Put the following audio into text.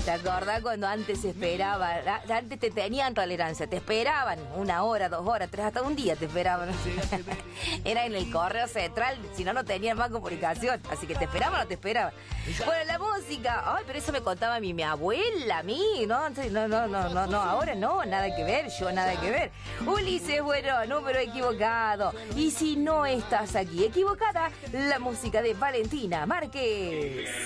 ¿Te acordás cuando antes se esperaba? Antes te tenían tolerancia, te esperaban 1 hora, 2 horas, 3, hasta un día te esperaban. Era en el correo central, si no, no tenían más comunicación. Así que te esperaban o no te esperaban. Bueno, la música, ay, pero eso me contaba mi abuela, a mí, ¿no? No, ahora no, nada que ver, yo nada que ver. Ulises, bueno, número equivocado. Y si no estás aquí equivocada, la música de Valentina Márquez.